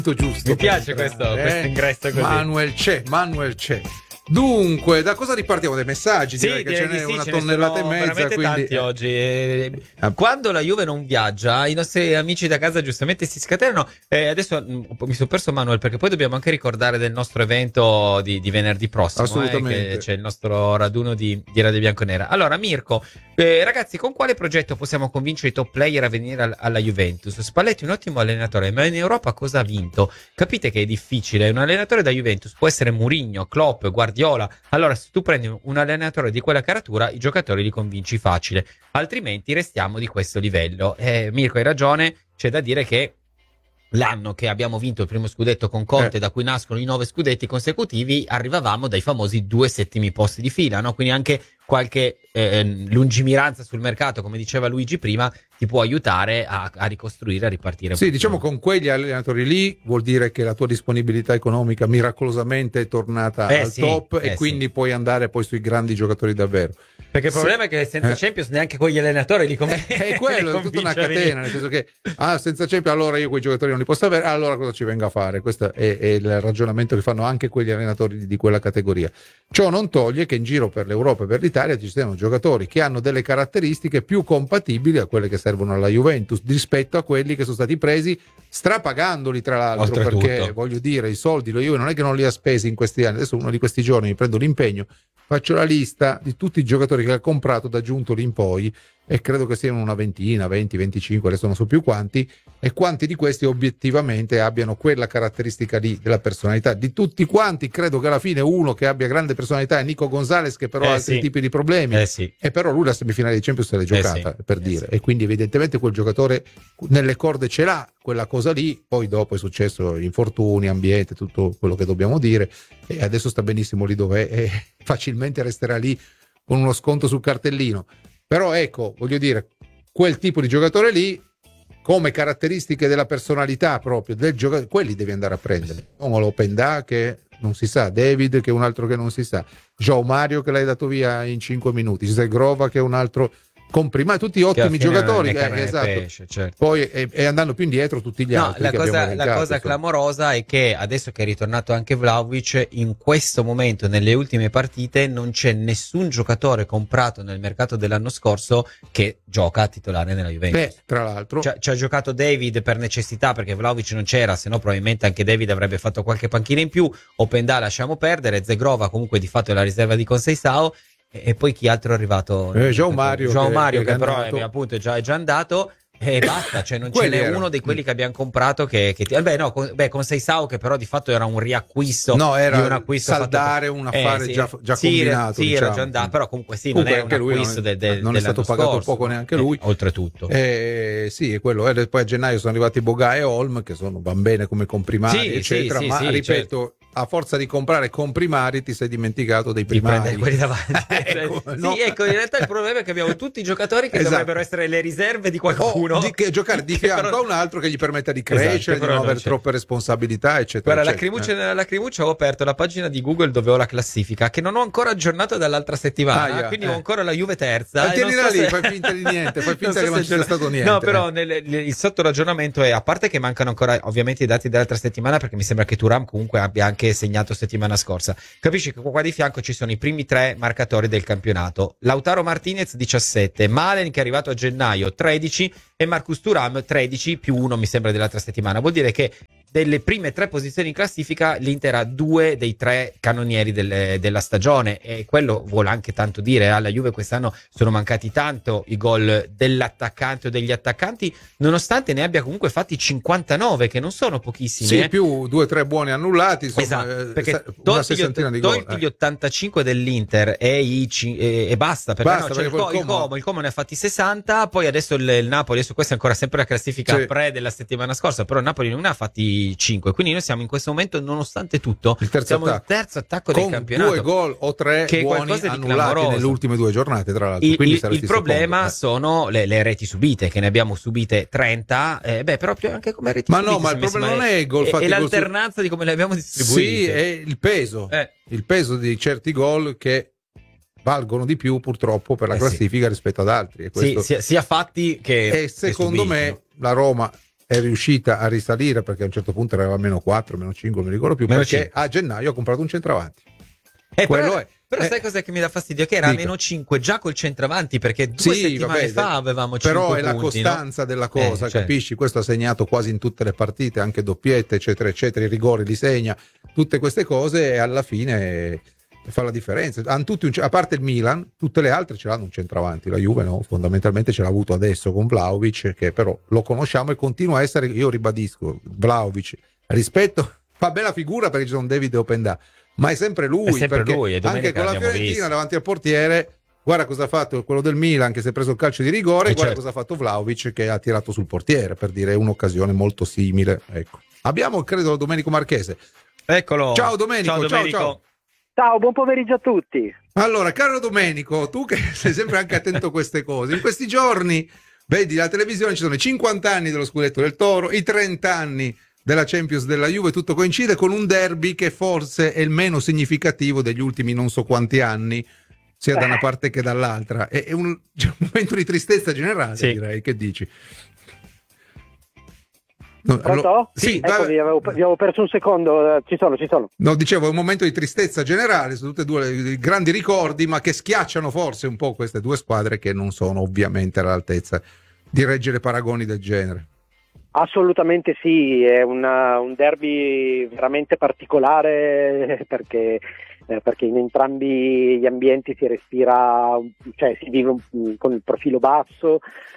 giusto. Mi piace questo ingresso così. Manuel c'è. Dunque, da cosa ripartiamo? Dai messaggi? Sì, direi che ce n'è una tonnellata e mezza. Veramente quindi tanti oggi. Quando la Juve non viaggia, i nostri amici da casa giustamente si scatenano. Adesso mi sono perso Manuel, perché poi dobbiamo anche ricordare del nostro evento di venerdì prossimo. Assolutamente. Che c'è il nostro raduno di Radio Bianconera. Allora, Mirko, ragazzi, con quale progetto possiamo convincere i top player a venire alla Juventus? Spalletti è un ottimo allenatore, ma in Europa cosa ha vinto? Capite che è difficile. Un allenatore da Juventus può essere Mourinho, Klopp, Guardiola. Allora, se tu prendi un allenatore di quella caratura, i giocatori li convinci facile, altrimenti restiamo di questo livello. Mirko, hai ragione, c'è da dire che l'anno che abbiamo vinto il primo scudetto con Conte, da cui nascono i 9 scudetti consecutivi, arrivavamo dai famosi 2 settimi posti di fila, no? Quindi anche qualche lungimiranza sul mercato, come diceva Luigi prima, ti può aiutare a ricostruire, a ripartire. Sì, diciamo con quegli allenatori lì vuol dire che la tua disponibilità economica miracolosamente è tornata al top e quindi puoi andare poi sui grandi giocatori davvero. Perché il problema è che senza Champions neanche con gli allenatori li è quello, è tutta una catena, nel senso che senza Champions allora io quei giocatori non li posso avere, allora cosa ci venga a fare? Questo è il ragionamento che fanno anche quegli allenatori di quella categoria. Ciò non toglie che in giro per l'Europa e per l'Italia ci siano giocatori che hanno delle caratteristiche più compatibili a quelle che servono alla Juventus rispetto a quelli che sono stati presi strapagandoli, tra l'altro. Oltretutto, perché voglio dire, i soldi lo Juve non è che non li ha spesi in questi anni. Adesso uno di questi giorni mi prendo l'impegno, faccio la lista di tutti i giocatori che ha comprato da Giuntoli in poi e credo che siano una ventina, 20, 25, adesso non so più quanti, e quanti di questi obiettivamente abbiano quella caratteristica lì della personalità. Di tutti quanti credo che alla fine uno che abbia grande personalità è Nico Gonzalez, che però ha altri tipi di problemi, e però lui la semifinale di Champions se l'è giocata, per dire, e quindi evidentemente quel giocatore nelle corde ce l'ha quella cosa lì. Poi dopo è successo infortuni, ambiente, tutto quello che dobbiamo dire, e adesso sta benissimo lì dove è, e facilmente resterà lì con uno sconto sul cartellino. Però ecco, voglio dire, quel tipo di giocatore lì, come caratteristiche della personalità proprio del giocatore, quelli devi andare a prendere. Non l'Openda che non si sa, David che è un altro che non si sa, João Mario che l'hai dato via in 5 minuti, Zegrova che è un altro comprimato, tutti ottimi giocatori, esatto. Pesce, certo. Poi e andando più indietro tutti gli altri. La cosa clamorosa è che adesso che è ritornato anche Vlahovic, in questo momento nelle ultime partite non c'è nessun giocatore comprato nel mercato dell'anno scorso che gioca a titolare nella Juventus. Tra l'altro ci ha giocato David per necessità, perché Vlahovic non c'era, se no probabilmente anche David avrebbe fatto qualche panchina in più. Openda lasciamo perdere, Zegrova comunque di fatto è la riserva di Conceição. E poi chi altro è arrivato? João Mario che però appunto è già andato, e basta, cioè non ce n'è uno di quelli che abbiamo comprato che Conceição, che però di fatto era un riacquisto, era di un acquisto saldare un affare già combinato, era già andato, però comunque non è un acquisto non è stato pagato scorso, poco neanche lui, oltretutto sì, è quello. Poi a gennaio sono arrivati Boga e Holm, che vanno bene come comprimari, eccetera, ma ripeto, certo, a forza di comprare comprimari ti sei dimenticato dei primari, quelli davanti. Ecco, in realtà il problema è che abbiamo tutti i giocatori che dovrebbero essere le riserve di qualcuno, giocare di fianco a un altro che gli permetta di crescere, di non avere troppe responsabilità, eccetera. Guarda, nella lacrimuccia ho aperto la pagina di Google dove ho la classifica, che non ho ancora aggiornato dall'altra settimana, quindi ho ancora la Juve terza. Fai finta di niente, fai finta che non ci sia stato niente. No, però il sottoragionamento è, a parte che mancano ancora ovviamente i dati dell'altra settimana, perché mi sembra che Thuram comunque abbia anche segnato settimana scorsa. Capisci che qua di fianco ci sono i primi 3 marcatori del campionato: Lautaro Martinez 17, Malen che è arrivato a gennaio 13 e Marcus Thuram 13 più 1 mi sembra dell'altra settimana. Vuol dire che delle prime 3 posizioni in classifica l'Inter ha 2 dei 3 cannonieri della stagione, e quello vuole anche tanto dire. Alla Juve quest'anno sono mancati tanto i gol dell'attaccante o degli attaccanti, nonostante ne abbia comunque fatti 59, che non sono pochissimi. Sì, più 2-3 buoni annullati, insomma, esatto, perché tolti gli 85 dell'Inter e basta, perché il Como ne ha fatti 60, poi adesso il Napoli, adesso questa è ancora sempre la classifica pre della settimana scorsa, però il Napoli non ne ha fatti 5, quindi noi siamo in questo momento, nonostante tutto, il terzo attacco del campionato, 2 gol o 3 buoni annullati nelle ultime 2 giornate, tra l'altro. Il problema sono le reti subite, che ne abbiamo subite 30, però anche come reti subite. Ma il problema non è il gol fatti, è l'alternanza di come le abbiamo distribuite. Sì, è il peso di certi gol che valgono di più purtroppo per la classifica rispetto ad altri, e questo sia fatti che secondo me la Roma è riuscita a risalire, perché a un certo punto era a meno 4, meno 5, non mi ricordo più, Meno perché 5. a gennaio ho comprato un centravanti. Però sai cos'è che mi dà fastidio? Che era a Dica. meno 5 già col centravanti, perché 2 settimane fa avevamo 5 però punti. è la costanza della cosa, certo. capisci? Questo ha segnato quasi in tutte le partite, anche doppiette, eccetera, eccetera, i rigori li segna, tutte queste cose, e alla fine fa la differenza. Hanno tutti a parte il Milan, tutte le altre ce l'hanno un centravanti, la Juve no, fondamentalmente ce l'ha avuto adesso con Vlahovic, che però lo conosciamo e continua a essere, io ribadisco, Vlahovic, rispetto, fa bella figura perché ci sono David e Openda, ma è sempre lui, È sempre perché lui, e anche con la Fiorentina davanti al portiere, guarda cosa ha fatto quello del Milan che si è preso il calcio di rigore, guarda cosa ha fatto Vlahovic che ha tirato sul portiere, per dire un'occasione molto simile. Ecco. Abbiamo credo Domenico Marchese. Eccolo. Ciao Domenico. Ciao. Ciao, buon pomeriggio a tutti. Allora, caro Domenico, tu che sei sempre anche attento a queste cose, in questi giorni vedi la televisione, ci sono i 50 anni dello scudetto del Toro, i 30 anni della Champions della Juve, tutto coincide con un derby che forse è il meno significativo degli ultimi non so quanti anni, sia da una parte che dall'altra. È un momento di tristezza generale, direi. Che dici? Pronto? Sì, eccomi, vi avevo perso un secondo. Ci sono. No, dicevo, è un momento di tristezza generale su tutte e due i grandi ricordi, ma che schiacciano forse un po' queste due squadre che non sono ovviamente all'altezza di reggere paragoni del genere. Assolutamente sì, è un derby veramente particolare perché in entrambi gli ambienti si respira, cioè si vive con il profilo basso.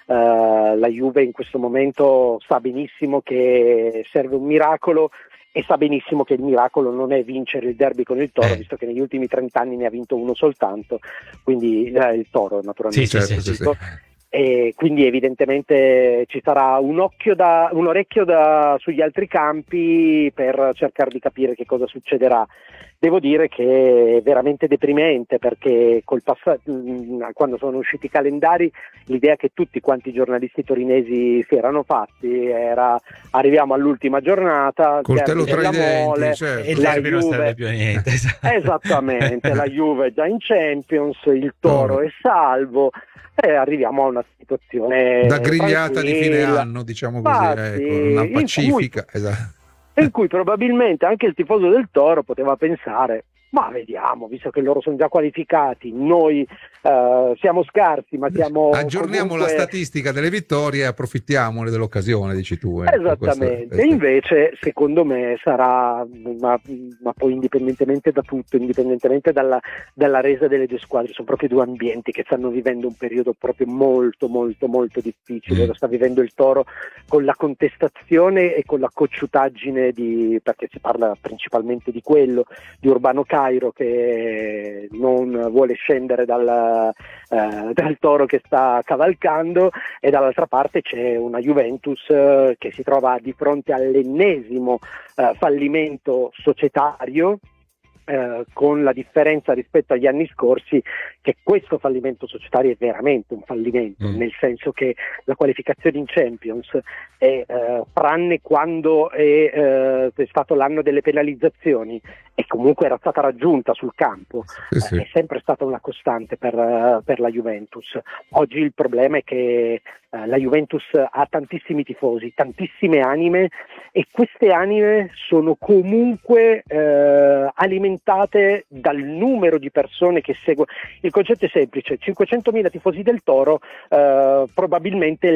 La Juve in questo momento sa benissimo che serve un miracolo e sa benissimo che il miracolo non è vincere il derby con il Toro, visto che negli ultimi 30 anni ne ha vinto uno soltanto, quindi il Toro naturalmente. Sì. E quindi evidentemente ci sarà un orecchio sugli altri campi per cercare di capire che cosa succederà. Devo dire che è veramente deprimente perché quando sono usciti i calendari l'idea che tutti quanti i giornalisti torinesi si erano fatti era: arriviamo all'ultima giornata, coltello tra i denti, certo. E il derby non serve più a niente. Esattamente, la Juve è già in Champions, il Toro è salvo. E arriviamo a una situazione da grigliata di fine tranquilla. anno, diciamo così, una pacifica, in cui probabilmente anche il tifoso del Toro poteva pensare: ma vediamo, visto che loro sono già qualificati, noi siamo scarsi, ma siamo aggiorniamo comunque... la statistica delle vittorie e approfittiamone dell'occasione, dici tu. Esattamente, questo. Invece secondo me sarà, ma poi indipendentemente da tutto, indipendentemente dalla resa delle due squadre, sono proprio due ambienti che stanno vivendo un periodo proprio molto molto molto difficile. Lo sta vivendo il Toro con la contestazione e con la cocciutaggine perché si parla principalmente di quello, di Urbano Cairo che non vuole scendere dal Toro che sta cavalcando, e dall'altra parte c'è una Juventus che si trova di fronte all'ennesimo fallimento societario, con la differenza rispetto agli anni scorsi che questo fallimento societario è veramente un fallimento, nel senso che la qualificazione in Champions è, tranne quando è stato l'anno delle penalizzazioni e comunque era stata raggiunta sul campo, sì. è sempre stata una costante per la Juventus. Oggi il problema è che la Juventus ha tantissimi tifosi, tantissime anime, e queste anime sono comunque alimentate dal numero di persone che seguono. Il concetto è semplice: 500.000 tifosi del Toro, probabilmente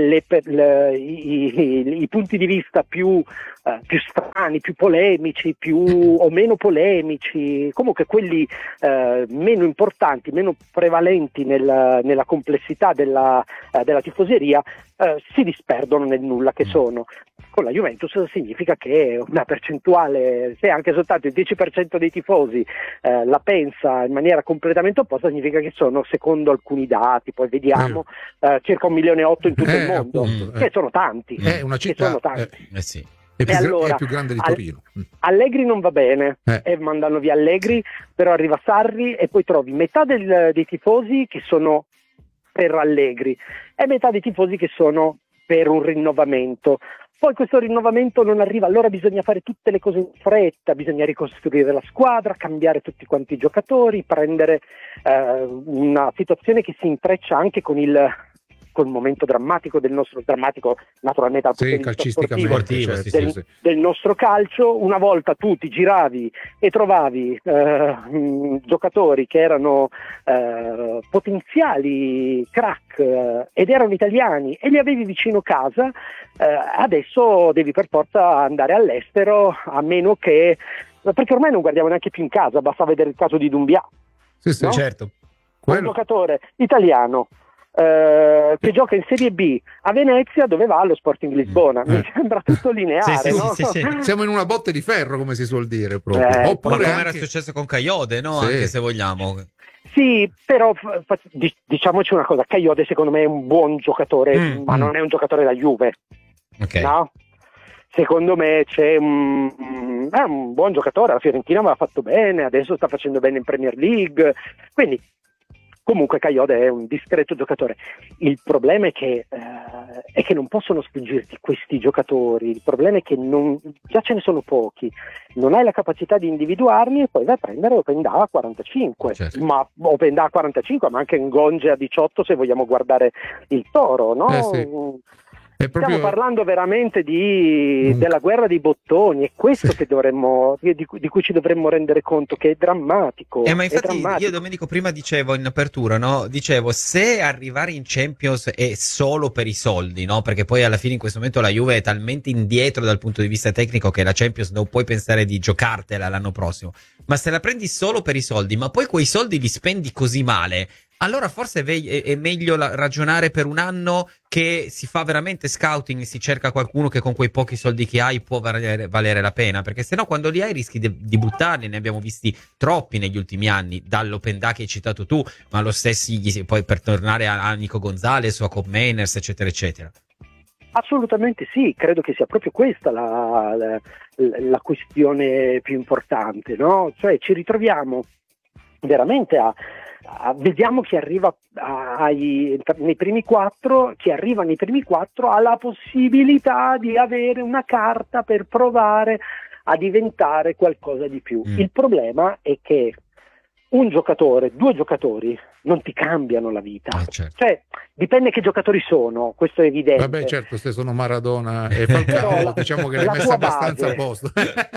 i punti di vista più strani, più polemici, più o meno polemici, comunque quelli meno importanti, meno prevalenti nella complessità della tifoseria, si disperdono nel nulla che sono. Con la Juventus significa che una percentuale, se anche soltanto il 10% dei tifosi la pensa in maniera completamente opposta, significa che sono, secondo alcuni dati, poi vediamo, circa 1,8 milioni in tutto il mondo, appunto, che sono tanti. È una città, sono tanti. Sì. È Allora, più grande di Torino. Allegri non va bene, e mandano via Allegri, però arriva Sarri e poi trovi metà dei tifosi che sono per Allegri e metà dei tifosi che sono per un rinnovamento. Poi questo rinnovamento non arriva, allora bisogna fare tutte le cose in fretta, bisogna ricostruire la squadra, cambiare tutti quanti i giocatori, prendere una situazione che si intreccia anche con col momento drammatico naturalmente dal punto di vista sportivo, del nostro calcio. Una volta tu ti giravi e trovavi giocatori che erano potenziali crack ed erano italiani e li avevi vicino casa. Adesso devi per forza andare all'estero, a meno che, perché ormai non guardiamo neanche più in casa, basta vedere il caso di Doumbia. Sì, no? Certo. Un giocatore italiano che gioca in Serie B a Venezia, dove va allo Sporting Lisbona. Mi sembra tutto lineare, no? Sì. Siamo in una botte di ferro, come si suol dire, proprio. Oppure come era successo con Kayode, no? Anche se vogliamo. Sì, però diciamoci una cosa, Kayode secondo me è un buon giocatore, ma non è un giocatore da Juve. Okay. No? Secondo me c'è un buon giocatore, la Fiorentina aveva fatto bene, adesso sta facendo bene in Premier League, quindi comunque Kayode è un discreto giocatore. Il problema è che non possono sfuggirti questi giocatori, il problema è che già ce ne sono pochi, non hai la capacità di individuarli e poi vai a prendere Openda a 45, certo. Ma Openda a 45, ma anche Ngonge a 18 se vogliamo guardare il Toro, no? Sì. Stiamo parlando veramente della guerra dei bottoni, è questo che di cui ci dovremmo rendere conto, che è drammatico. Ma infatti io Domenico prima dicevo in apertura, no? Dicevo, se arrivare in Champions è solo per i soldi, no? Perché poi alla fine in questo momento la Juve è talmente indietro dal punto di vista tecnico che la Champions non puoi pensare di giocartela l'anno prossimo. Ma se la prendi solo per i soldi, ma poi quei soldi li spendi così male, allora forse è meglio ragionare per un anno che si fa veramente scouting, si cerca qualcuno che con quei pochi soldi che hai può valere la pena, perché sennò quando li hai rischi di buttarli. Ne abbiamo visti troppi negli ultimi anni, dall'Openda che hai citato tu, ma lo stesso poi per tornare a Nico Gonzalez o a Cobb Mainers, eccetera eccetera. Assolutamente sì, credo che sia proprio questa la questione più importante, no? Cioè ci ritroviamo veramente vediamo chi arriva nei primi 4, chi arriva nei primi 4 ha la possibilità di avere una carta per provare a diventare qualcosa di più. Il problema è che un giocatore, 2 giocatori non ti cambiano la vita. Certo. Cioè, dipende che giocatori sono, questo è evidente. Vabbè, certo, se sono Maradona e Falcao, diciamo che l'hai messa abbastanza a posto.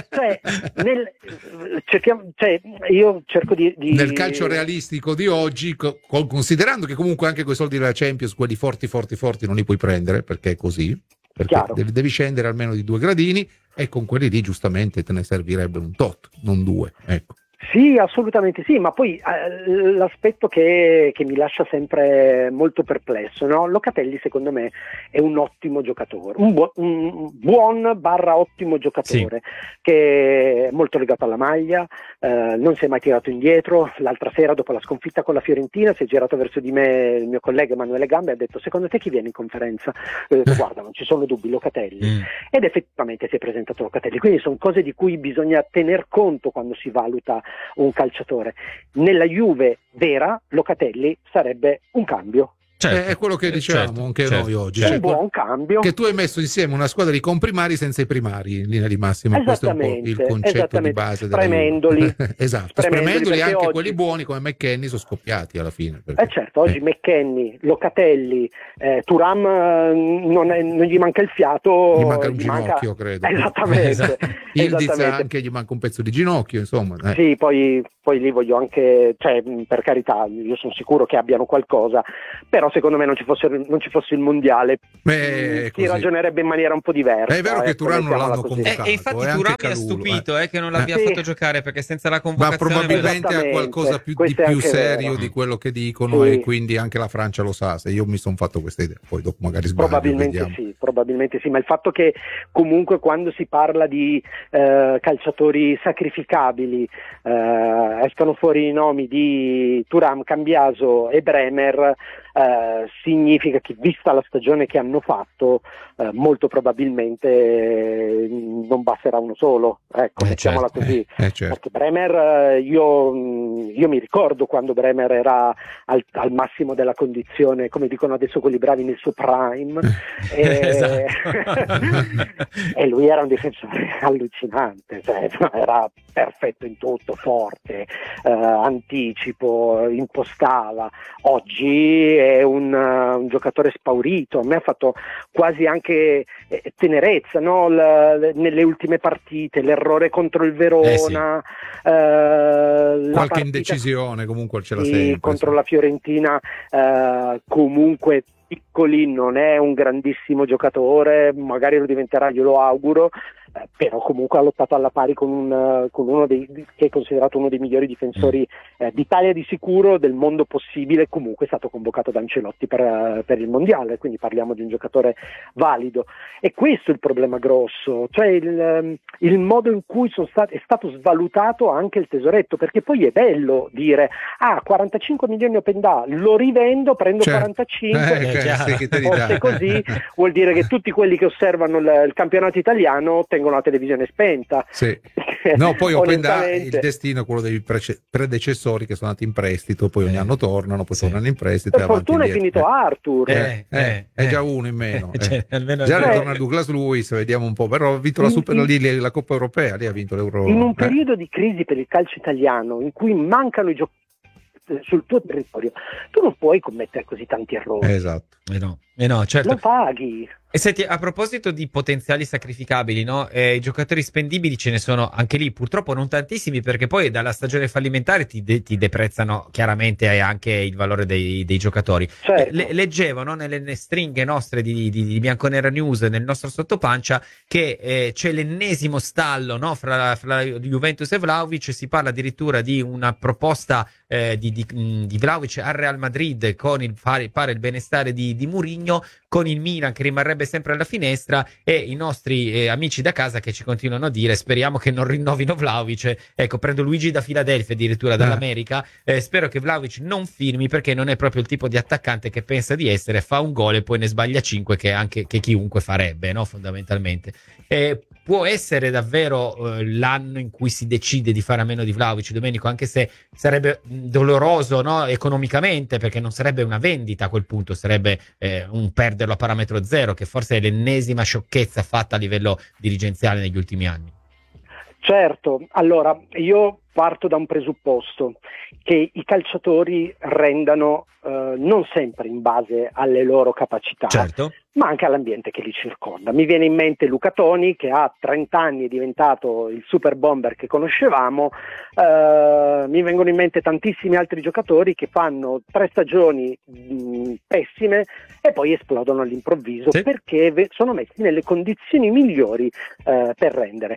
Io cerco di nel calcio realistico di oggi, considerando che comunque anche quei soldi della Champions, quelli forti non li puoi prendere, perché è così, perché devi scendere almeno di 2 gradini, e con quelli lì giustamente te ne servirebbe un tot, non 2, ecco. Sì, assolutamente sì, ma poi l'aspetto che mi lascia sempre molto perplesso, no? Locatelli secondo me è un ottimo giocatore, un buon ottimo giocatore, che è molto legato alla maglia, non si è mai tirato indietro. L'altra sera dopo la sconfitta con la Fiorentina si è girato verso di me il mio collega Emanuele Gamba e ha detto: secondo te chi viene in conferenza? Io ho detto: guarda, non ci sono dubbi, Locatelli. Ed effettivamente si è presentato Locatelli, quindi sono cose di cui bisogna tener conto quando si valuta un calciatore. Nella Juve vera Locatelli sarebbe un cambio. Certo, è quello che dicevamo anche noi oggi. Un buon cambio. Che tu hai messo insieme una squadra di comprimari senza i primari in linea di massima. Questo è un po' il concetto di base. Spremendoli. Esatto, spremendoli anche oggi, quelli buoni come McKennie sono scoppiati alla fine. Certo, oggi McKennie, Locatelli, Thuram non gli manca il fiato. Gli manca un ginocchio, credo. Esattamente. Ildiza anche gli manca un pezzo di ginocchio, insomma. Sì, poi lì voglio anche, per carità, io sono sicuro che abbiano qualcosa, però secondo me non ci fosse il mondiale, si ragionerebbe in maniera un po' diversa. È vero che Thuram non l'hanno convocato. E infatti Thuram mi ha stupito che non l'abbia fatto giocare, perché senza la convocazione... Ma probabilmente ha qualcosa di più serio di quello che dicono, e quindi anche la Francia lo sa. Se io mi sono fatto questa idea, poi dopo magari sbaglio. Probabilmente sì, ma il fatto che comunque quando si parla di calciatori sacrificabili escano fuori i nomi di Thuram, Cambiaso e Bremer, significa che, vista la stagione che hanno fatto, molto probabilmente non basterà uno solo, ecco, mettiamola così. Certo. Perché Bremer, io mi ricordo quando Bremer era al massimo della condizione, come dicono adesso quelli bravi, nel suo prime, e lui era un difensore allucinante, era perfetto in tutto, forte, anticipo, impostava. Oggi è un giocatore spaurito, a me ha fatto quasi anche tenerezza, no? Nelle ultime partite, l'errore contro il Verona, qualche indecisione comunque ce l'ha sempre contro la Fiorentina, comunque piccoli, non è un grandissimo giocatore, magari lo diventerà, glielo auguro, però comunque ha lottato alla pari con uno che è considerato uno dei migliori difensori d'Italia di sicuro, del mondo possibile. Comunque è stato convocato da Ancelotti per il mondiale, quindi parliamo di un giocatore valido, e questo è il problema grosso, cioè il modo in cui è stato svalutato anche il tesoretto, perché poi è bello dire 45 milioni open da, lo rivendo, prendo 45, forse così vuol dire che tutti quelli che osservano il campionato italiano tengono la televisione spenta. Sì. No, poi Open Da, il destino è quello dei predecessori che sono andati in prestito, poi ogni anno tornano, poi tornano in prestito. Per fortuna è finito Arthur. È già uno in meno. Almeno già ritorna Douglas Luiz, vediamo un po', però ha vinto la Coppa Europea, lì ha vinto l'Euro. In un periodo di crisi per il calcio italiano, in cui mancano i giocatori sul tuo territorio, tu non puoi commettere così tanti errori. Esatto. No, certo. Lo paghi. E senti, a proposito di potenziali sacrificabili, no? I giocatori spendibili ce ne sono anche lì, purtroppo non tantissimi, perché poi dalla stagione fallimentare ti deprezzano chiaramente anche il valore dei giocatori. Certo. Leggevo, no, nelle stringhe nostre di Bianconera News, nel nostro sottopancia, che c'è l'ennesimo stallo, no, fra Juventus e Vlahovic. Si parla addirittura di una proposta di Vlahovic al Real Madrid con il fare il benestare di Mourinho, con il Milan che rimarrebbe sempre alla finestra, e i nostri amici da casa che ci continuano a dire speriamo che non rinnovino Vlahovic. Ecco, prendo Luigi da Filadelfia, addirittura dall'America, spero che Vlahovic non firmi, perché non è proprio il tipo di attaccante che pensa di essere, fa un gol e poi ne sbaglia 5 che chiunque farebbe, no, fondamentalmente. Può essere davvero l'anno in cui si decide di fare a meno di Vlahovic, Domenico, anche se sarebbe doloroso, no, economicamente, perché non sarebbe una vendita a quel punto, sarebbe un perderlo a parametro zero, che forse è l'ennesima sciocchezza fatta a livello dirigenziale negli ultimi anni. Certo, allora io parto da un presupposto, che i calciatori rendano non sempre in base alle loro capacità, certo, ma anche all'ambiente che li circonda. Mi viene in mente Luca Toni, che a 30 anni è diventato il super bomber che conoscevamo, mi vengono in mente tantissimi altri giocatori che fanno 3 stagioni pessime e poi esplodono all'improvviso, sì, perché sono messi nelle condizioni migliori per rendere.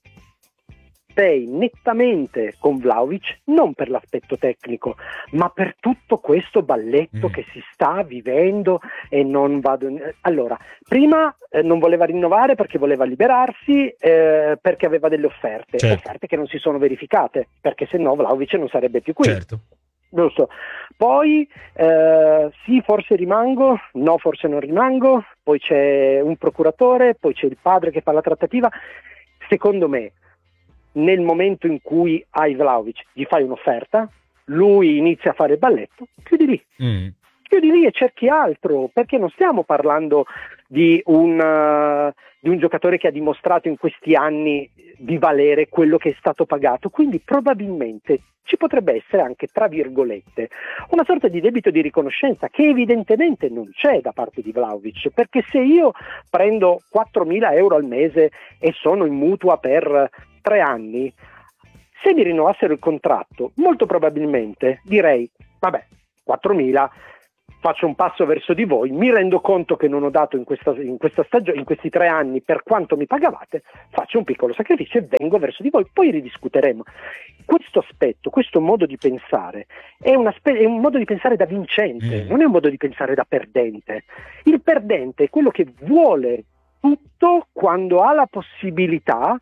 Sei nettamente con Vlahovic, non per l'aspetto tecnico, ma per tutto questo balletto che si sta vivendo, e non vado. Allora, prima non voleva rinnovare perché voleva liberarsi, perché aveva delle offerte, certo, offerte che non si sono verificate, perché se no Vlahovic non sarebbe più qui. certo. Giusto. Poi sì, forse rimango, no, forse non rimango, poi c'è un procuratore, poi c'è il padre che fa la trattativa. Secondo me, nel momento in cui hai Vlahovic, gli fai un'offerta, lui inizia a fare il balletto, chiudi lì. Chiudi lì e cerchi altro, perché non stiamo parlando di un giocatore che ha dimostrato in questi anni di valere quello che è stato pagato, quindi probabilmente ci potrebbe essere anche, tra virgolette, una sorta di debito di riconoscenza che evidentemente non c'è da parte di Vlahovic, perché se io prendo 4.000 euro al mese e sono in mutua per 3 anni, se mi rinnovassero il contratto, molto probabilmente direi, vabbè, 4.000, faccio un passo verso di voi, mi rendo conto che non ho dato in questa stagione, in questi 3 anni, per quanto mi pagavate, faccio un piccolo sacrificio e vengo verso di voi, poi ridiscuteremo. Questo aspetto, questo modo di pensare è un modo di pensare da vincente, non è un modo di pensare da perdente. Il perdente è quello che vuole tutto quando ha la possibilità,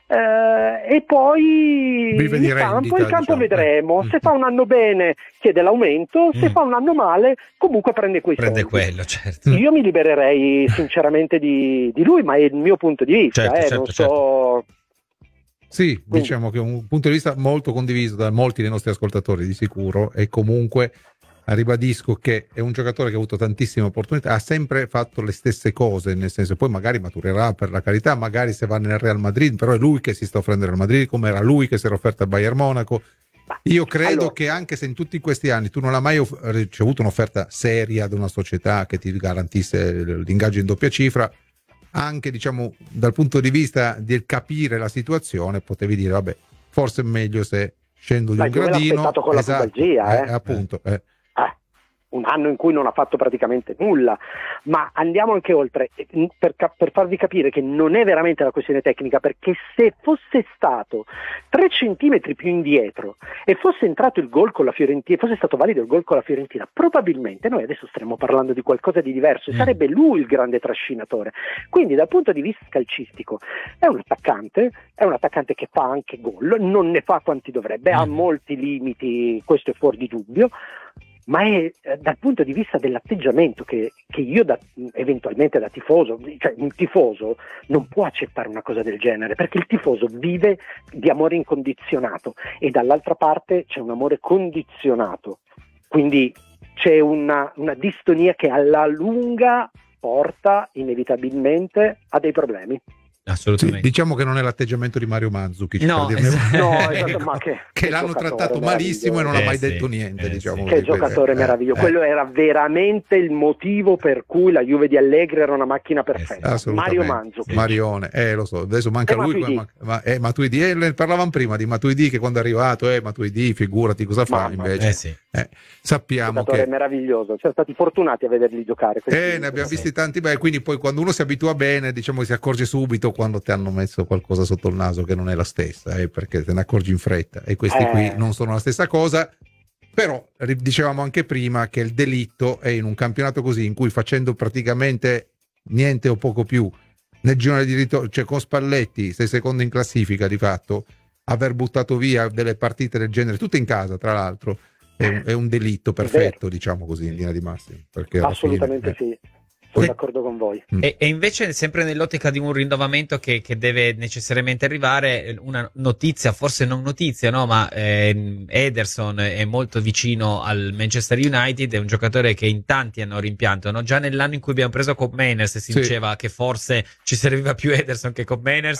e poi in campo vedremo. Se fa un anno bene chiede l'aumento, se fa un anno male comunque prende quei soldi. Quello, certo. Io mi libererei sinceramente di lui, ma è il mio punto di vista, certo, non so. Sì, quindi, diciamo che è un punto di vista molto condiviso da molti dei nostri ascoltatori di sicuro, e comunque ribadisco che è un giocatore che ha avuto tantissime opportunità, ha sempre fatto le stesse cose, nel senso, poi magari maturerà, per la carità, magari se va nel Real Madrid, però è lui che si sta offrendo al Madrid, come era lui che si era offerto al Bayern Monaco. Io credo che anche se in tutti questi anni tu non hai mai ricevuto un'offerta seria da una società che ti garantisse l'ingaggio in doppia cifra, anche diciamo dal punto di vista del capire la situazione potevi dire vabbè, forse è meglio se scendo di un gradino, con la pubalgia, appunto. Un anno in cui non ha fatto praticamente nulla, ma andiamo anche oltre per farvi capire che non è veramente la questione tecnica, perché se fosse stato 3 centimetri più indietro e fosse entrato il gol con la Fiorentina, fosse stato valido il gol con la Fiorentina, probabilmente noi adesso staremmo parlando di qualcosa di diverso e sarebbe lui il grande trascinatore. Quindi dal punto di vista calcistico è un attaccante che fa anche gol, non ne fa quanti dovrebbe, ha molti limiti, questo è fuori di dubbio, ma è dal punto di vista dell'atteggiamento che io eventualmente da tifoso, cioè un tifoso non può accettare una cosa del genere, perché il tifoso vive di amore incondizionato e dall'altra parte c'è un amore condizionato, quindi c'è una distonia che alla lunga porta inevitabilmente a dei problemi. Assolutamente. Sì, diciamo che non è l'atteggiamento di Mario Mandzukic, no, per dirne esatto, ma che l'hanno trattato malissimo e non ha mai detto niente, diciamo. Che giocatore meraviglioso, quello era veramente il motivo per cui la Juve di Allegri era una macchina perfetta. Mario Mandzukic. Marione, lo so, adesso manca lui, Matuidi, ne parlavamo prima di Matuidi che quando è arrivato, Matuidi, figurati cosa fa invece. Sappiamo che è meraviglioso, siamo stati fortunati a vederli giocare. Ne abbiamo visti tanti, quindi poi quando uno si abitua bene, diciamo che si accorge subito quando ti hanno messo qualcosa sotto il naso che non è la stessa, perché te ne accorgi in fretta, e questi qui non sono la stessa cosa. Però dicevamo anche prima che il delitto è in un campionato così, in cui facendo praticamente niente o poco più nel girone di ritorno, cioè con Spalletti sei secondo in classifica di fatto, aver buttato via delle partite del genere tutte in casa tra l'altro è un delitto perfetto, diciamo così, in linea di massima, perché assolutamente sì. Sono d'accordo con voi. E invece, sempre nell'ottica di un rinnovamento che deve necessariamente arrivare, una notizia, forse non notizia, no? Ma Ederson è molto vicino al Manchester United, è un giocatore che in tanti hanno rimpianto, no? Già nell'anno in cui abbiamo preso Cobb Manners si diceva che forse ci serviva più Ederson che Cobb Manners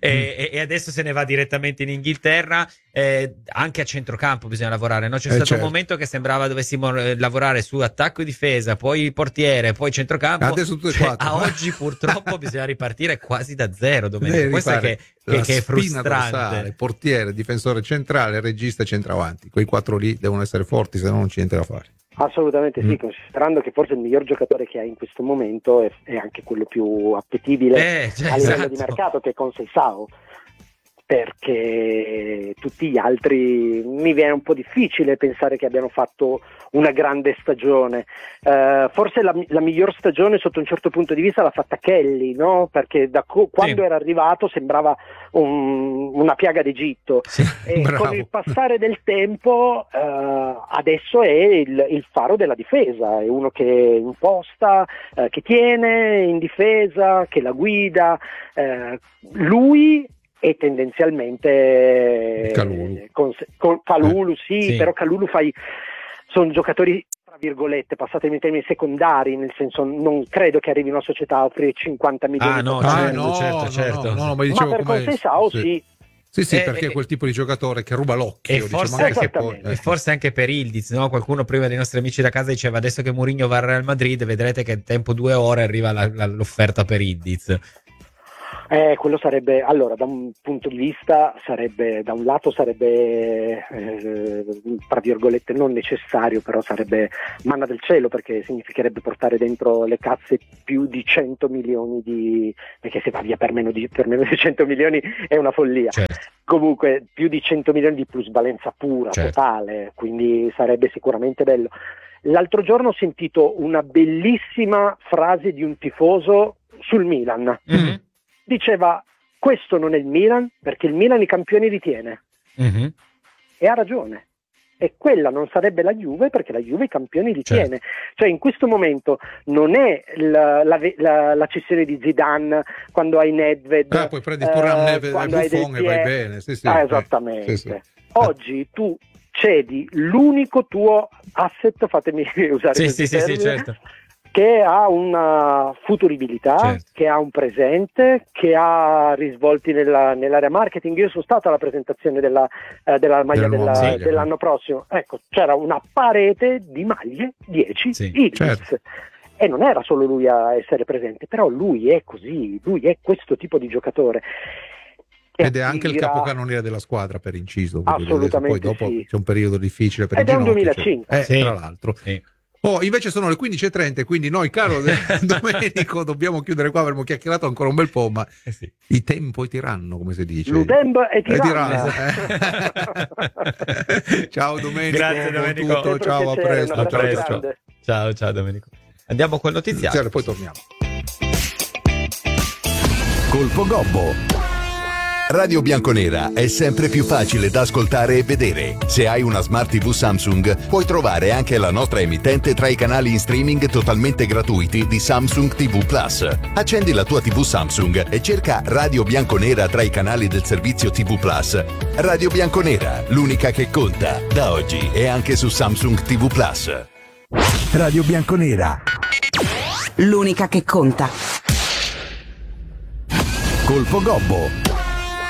e adesso se ne va direttamente in Inghilterra. Anche a centrocampo bisogna lavorare, no? C'è stato un momento che sembrava dovessimo lavorare su attacco e difesa, poi portiere, poi centrocampo. Adesso tutte e quattro. A oggi purtroppo bisogna ripartire quasi da zero, Domenico. Questo che è frustrante. Portiere, difensore centrale, regista, centravanti. Quei 4 lì devono essere forti, se no non c'è niente da fare. Assolutamente sì, considerando che forse il miglior giocatore che ha in questo momento è anche quello più appetibile a livello di mercato, che è Conceição, perché tutti gli altri mi viene un po' difficile pensare che abbiano fatto una grande stagione. Forse la miglior stagione sotto un certo punto di vista l'ha fatta Kelly, no? Perché quando era arrivato sembrava una piaga d'Egitto, e con il passare del tempo adesso è il faro della difesa, è uno che imposta, che tiene in difesa, che la guida, lui e tendenzialmente Kalulu, sì, però Kalulu sono giocatori tra virgolette, passatemi i termini, secondari, nel senso non credo che arrivi una società a offrire 50 milioni. Certo. No, ma dicevo, ma per Conceição sì. Sì, perché è quel tipo di giocatore che ruba l'occhio, e forse anche per Ildiz, no? Qualcuno prima dei nostri amici da casa diceva adesso che Mourinho va al Real Madrid vedrete che in tempo 2 ore arriva l'offerta per Ildiz. Quello sarebbe, allora, da un punto di vista da un lato sarebbe tra virgolette non necessario, però sarebbe manna del cielo, perché significherebbe portare dentro le casse più di 100 milioni perché se va via per meno di 100 milioni è una follia. Certo. Comunque più di 100 milioni di plusvalenza pura, totale, quindi sarebbe sicuramente bello. L'altro giorno ho sentito una bellissima frase di un tifoso sul Milan. Mm-hmm. Diceva: questo non è il Milan, perché il Milan i campioni li tiene. Mm-hmm. E ha ragione. E quella non sarebbe la Juve, perché la Juve i campioni li tiene. Cioè in questo momento non è la cessione di Zidane quando hai Nedved, poi prendi Thuram, Nedved e Buffon e vai bene. Sì, esattamente. Sì. Oggi tu cedi l'unico tuo asset, fatemi usare questo termine, certo. che ha una futuribilità, Certo. che ha un presente, che ha risvolti nell'area marketing. Io sono stato alla presentazione della maglia nuova maglia. dell'anno prossimo. Ecco, c'era una parete di maglie 10 Sì, Ibis. certo. E non era solo lui a essere presente, però lui è così, lui è questo tipo di giocatore. E Ed è anche il attira- capocannoniere della squadra, per inciso. voglio dire. Assolutamente Poi dopo sì. c'è un periodo difficile per Ed il è un ginocchio, 2005. Sì. tra l'altro. Sì. Oh, invece sono le 15:30, quindi noi, caro Domenico, dobbiamo chiudere qua. Avremmo chiacchierato ancora un bel po', ma Sì. i tempo tiranno, come si dice. Ludemb e Tirana. Tirana. Ciao Domenico, Grazie, buon Domenico. tutto, ciao, a presto. A Ciao, presto. ciao. Ciao Domenico. Andiamo col notiziario. Poi torniamo. Colpo Gobbo. Radio Bianconera è sempre più facile da ascoltare e vedere. Se hai una Smart TV Samsung, puoi trovare anche la nostra emittente tra i canali in streaming totalmente gratuiti di Samsung TV Plus. Accendi la tua TV Samsung e cerca Radio Bianconera tra i canali del servizio TV Plus. Radio Bianconera, l'unica che conta, da oggi e anche su Samsung TV Plus. Radio Bianconera. L'unica che conta. Colpo Gobbo.